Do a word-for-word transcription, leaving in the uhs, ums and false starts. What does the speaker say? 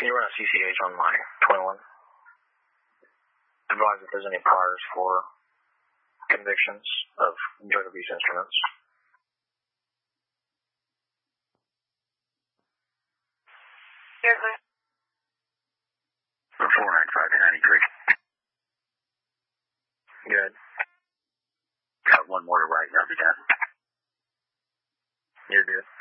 Can you run a C C H on my twenty-one? Advise if there's any priors for convictions of drug abuse instruments. Here's the four ninety-five to ninety-three. Good. Got one more to write, I'll be done. You're good.